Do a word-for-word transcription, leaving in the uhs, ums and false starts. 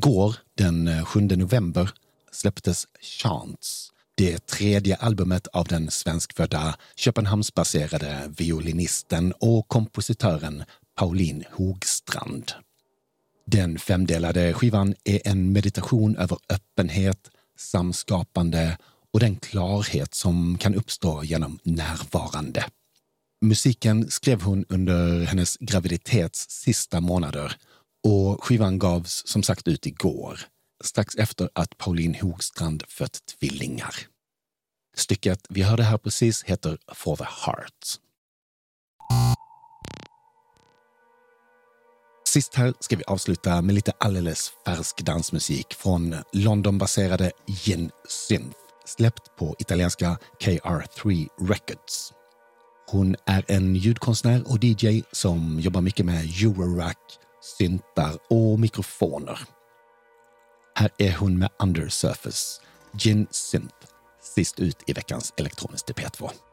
Igår, den sjunde november, släpptes Chants, det tredje albumet av den svenskfödda Köpenhamnsbaserade violinisten och kompositören Pauline Hogstrand. Den femdelade skivan är en meditation över öppenhet, samskapande och den klarhet som kan uppstå genom närvarande. Musiken skrev hon under hennes graviditets sista månader och skivan gavs som sagt ut igår, strax efter att Pauline Hogstrand fött tvillingar. Stycket vi hörde här precis heter For the Heart. Sist här ska vi avsluta med lite alldeles färsk dansmusik från Londonbaserade Gin Synth, släppt på italienska K R tre Records. Hon är en ljudkonstnär och D J som jobbar mycket med Eurorack, syntar och mikrofoner. Här är hon med Undersurface, Gin Synth, sist ut i veckans elektroniska P två.